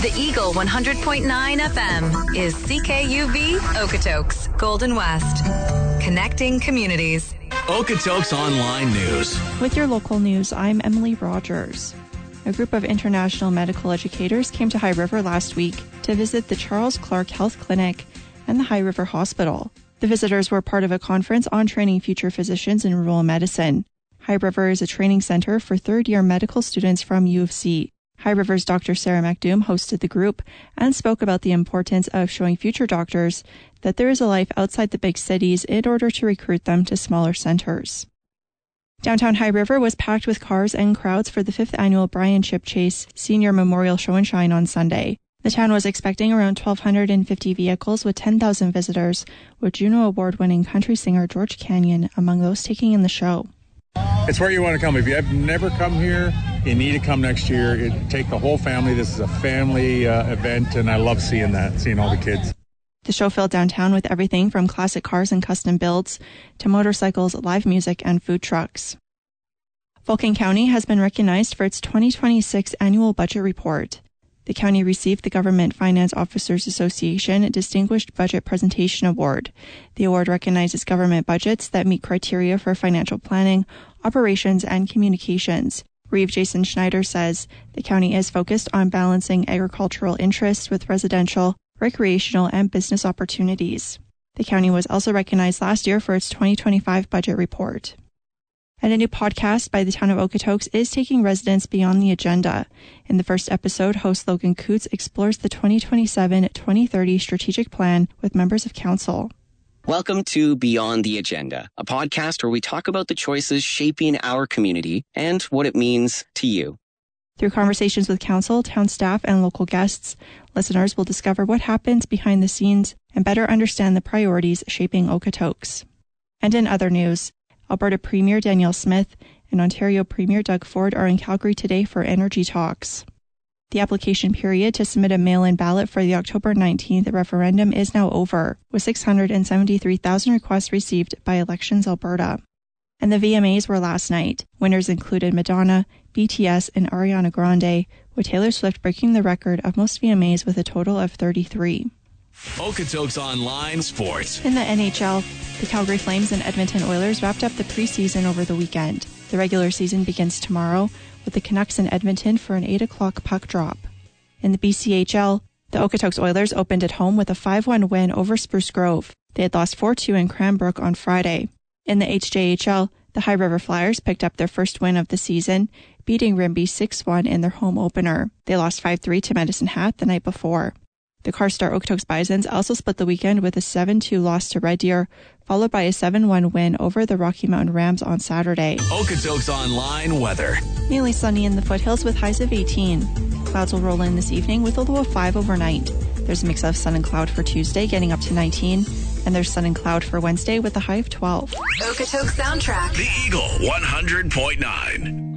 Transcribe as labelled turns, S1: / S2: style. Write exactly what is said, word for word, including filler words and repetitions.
S1: The Eagle one hundred point nine F M is C K U V Okotoks, Golden West. Connecting communities.
S2: Okotoks Online News.
S3: With your local news, I'm Emily Rogers. A group of international medical educators came to High River last week to visit the Charles Clark Health Clinic and the High River Hospital. The visitors were part of a conference on training future physicians in rural medicine. High River is a training center for third-year medical students from U of C. High River's Doctor Sarah McDoom hosted the group and spoke about the importance of showing future doctors that there is a life outside the big cities in order to recruit them to smaller centers. Downtown High River was packed with cars and crowds for the fifth annual Brian Chip Chase Senior Memorial Show and Shine on Sunday. The town was expecting around one thousand two hundred fifty vehicles with ten thousand visitors, with Juno Award-winning country singer George Canyon among those taking in the show.
S4: It's where you want to come. If you have never come here, you need to come next year. It, take the whole family. This is a family uh, event, and I love seeing that, seeing all the kids.
S3: The show filled downtown with everything from classic cars and custom builds to motorcycles, live music, and food trucks. Vulcan County has been recognized for its twenty twenty-six annual budget report. The county received the Government Finance Officers Association Distinguished Budget Presentation Award. The award recognizes government budgets that meet criteria for financial planning, operations, and communications. Reeve Jason Schneider says the county is focused on balancing agricultural interests with residential, recreational, and business opportunities. The county was also recognized last year for its twenty twenty-five budget report. And a new podcast by the town of Okotoks is taking residents beyond the agenda. In the first episode, host Logan Coots explores the twenty twenty-seven to twenty thirty strategic plan with members of council.
S5: Welcome to Beyond the Agenda, a podcast where we talk about the choices shaping our community and what it means to you.
S3: Through conversations with council, town staff, and local guests, listeners will discover what happens behind the scenes and better understand the priorities shaping Okotoks. And in other news, Alberta Premier Danielle Smith and Ontario Premier Doug Ford are in Calgary today for energy talks. The application period to submit a mail-in ballot for the October nineteenth referendum is now over, with six hundred seventy-three thousand requests received by Elections Alberta. And the V M As were last night. Winners included Madonna, B T S, and Ariana Grande, with Taylor Swift breaking the record of most V M As with a total of thirty-three.
S2: Okotoks Online Sports.
S3: In the N H L, the Calgary Flames and Edmonton Oilers wrapped up the preseason over the weekend. The regular season begins tomorrow, with the Canucks in Edmonton for an eight o'clock puck drop. In the B C H L, the Okotoks Oilers opened at home with a five one win over Spruce Grove. They had lost four two in Cranbrook on Friday. In the H J H L, the High River Flyers picked up their first win of the season, beating Rimbey six one in their home opener. They lost five three to Medicine Hat the night before. The Carstar Okotoks Bisons also split the weekend with a seven two loss to Red Deer, followed by a seven one win over the Rocky Mountain Rams on Saturday.
S2: Okotoks Online weather.
S3: Mainly sunny in the foothills with highs of eighteen. Clouds will roll in this evening with a low of five overnight. There's a mix of sun and cloud for Tuesday, getting up to nineteen, and there's sun and cloud for Wednesday with a high of twelve.
S1: Okotoks Soundtrack.
S2: The Eagle one hundred point nine.